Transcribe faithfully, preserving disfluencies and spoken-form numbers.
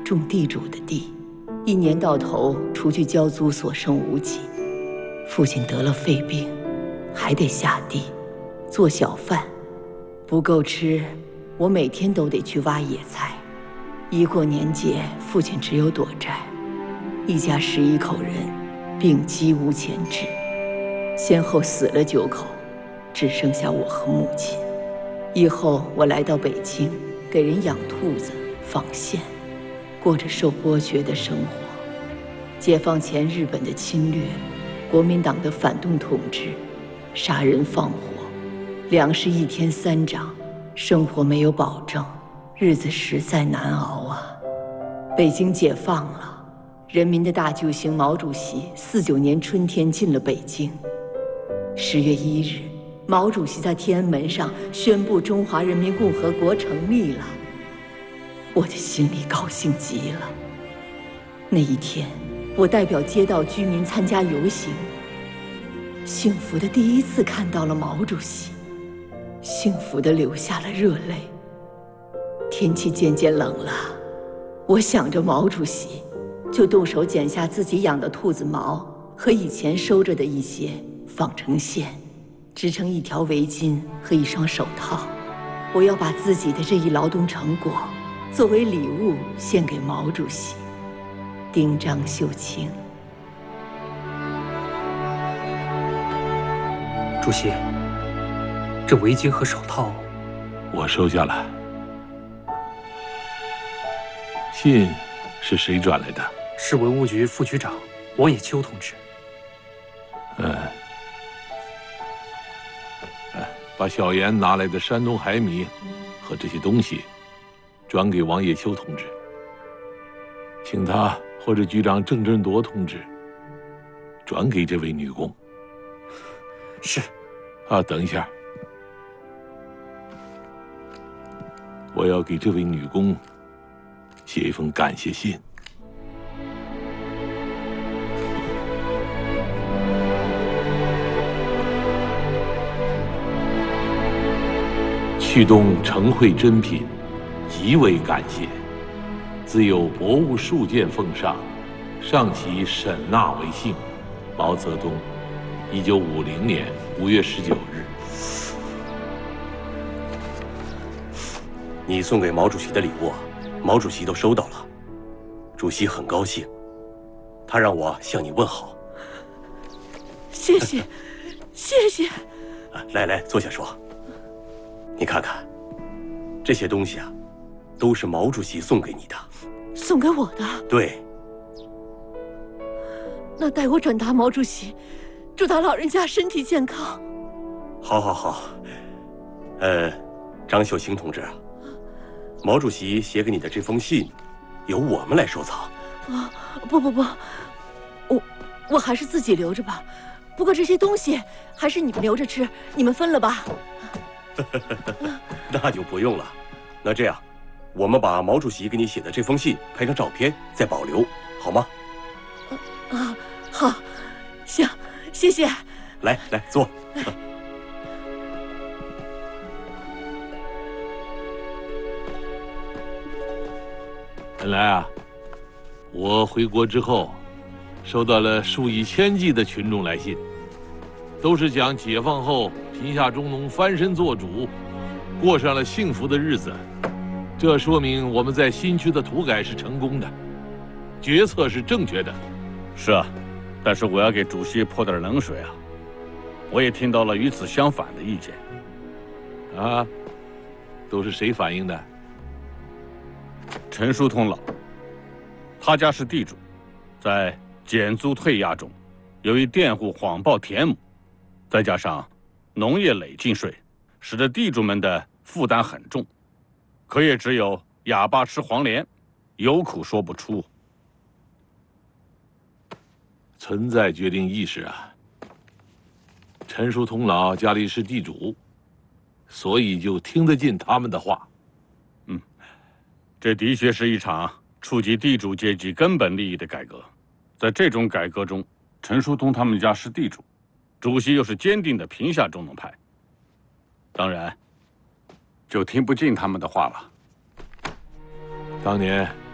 种地主的地，一年到头除去交租所剩无几。父亲得了肺病，还得下地做小贩，不够吃，我每天都得去挖野菜。一过年节，父亲只有躲债。一家十一口人，病几无钱治，先后死了九口，只剩下我和母亲。以后我来到北京，给人养兔子、纺线，过着受剥削的生活。解放前日本的侵略，国民党的反动统治，杀人放火，粮食一天三涨，生活没有保证，日子实在难熬啊。北京解放了。人民的大救星毛主席四九年春天进了北京。十月一日，毛主席在天安门上宣布中华人民共和国成立了。我的心里高兴极了。那一天，我代表街道居民参加游行，幸福的第一次看到了毛主席，幸福的流下了热泪。天气渐渐冷了，我想着毛主席，就动手剪下自己养的兔子毛和以前收着的一些，纺成线，织成一条围巾和一双手套。我要把自己的这一劳动成果作为礼物献给毛主席。丁章秀清。 主席，这围巾和手套我收下了。信是谁转来的？ 是文物局副局长王野秋同志。 嗯，哎，把小严拿来的山东海米和这些东西转给王野秋同志，请他或者局长郑振铎同志转给这位女工。 是。 啊，等一下，我要给这位女工写一封感谢信。去东呈绘珍品，极为感谢。自有博物数件奉上，上其沈纳为幸。毛泽东，一九五零年五月十九日。 你送给毛主席的礼物，毛主席都收到了，主席很高兴，他让我向你问好。 谢谢，谢谢。 来来，坐下说。你看看，这些东西啊，都是毛主席送给你的。 送给我的？ 对。 那代我转达毛主席，祝他老人家身体健康。 好，好，好。呃，张秀清同志，毛主席写给你的这封信，由我们来收藏。 啊，不不不，我我还是自己留着吧。不过这些东西还是你们留着吃，你们分了吧。 那就不用了。那这样，我们把毛主席给你写的这封信拍张照片，再保留，好吗？ 啊，好，行，谢谢。 来来，坐。 本来啊，我回国之后，收到了数以千计的群众来信，都是讲解放后贫下中农翻身做主，过上了幸福的日子。这说明我们在新区的土改是成功的，决策是正确的。 是啊，但是我要给主席泼点冷水啊！我也听到了与此相反的意见。 啊，都是谁反映的？ 陈书通老，他家是地主，在减租退押中，由于佃户谎报田亩，再加上农业累进税，使得地主们的负担很重，可也只有哑巴吃黄连，有苦说不出。 存在决定意识啊！陈书通老家里是地主，所以就听得进他们的话。 嗯，这的确是一场触及地主阶级根本利益的改革。在这种改革中，陈书通他们家是地主，主席又是坚定的贫下中农派，当然就听不进他们的话了。 当年